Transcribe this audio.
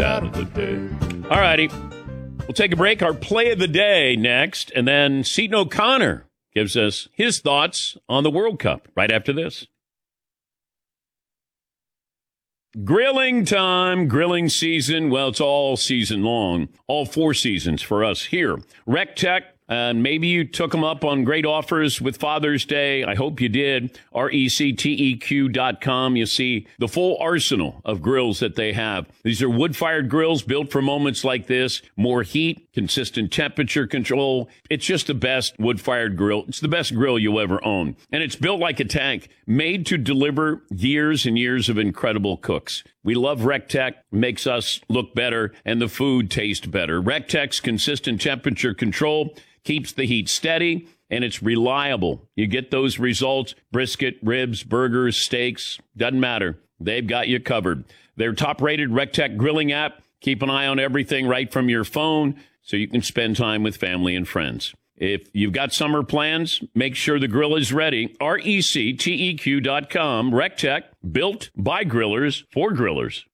Stat of the day. All righty. We'll take a break. Our play of the day next. And then Seton O'Connor gives us his thoughts on the World Cup right after this. Grilling time, grilling season. Well, it's all season long, all 4 seasons for us here. RecTech, and maybe you took them up on great offers with Father's Day. I hope you did. RecTeq.com. You see the full arsenal of grills that they have. These are wood-fired grills built for moments like this. More heat, consistent temperature control. It's just the best wood-fired grill. It's the best grill you'll ever own. And it's built like a tank, made to deliver years and years of incredible cooks. We love RecTech, makes us look better, and the food taste better. RecTech's consistent temperature control keeps the heat steady, and it's reliable. You get those results, brisket, ribs, burgers, steaks, doesn't matter. They've got you covered. Their top-rated RecTech grilling app, keep an eye on everything right from your phone so you can spend time with family and friends. If you've got summer plans, make sure the grill is ready. RecTeq.com. RecTech, built by grillers for grillers.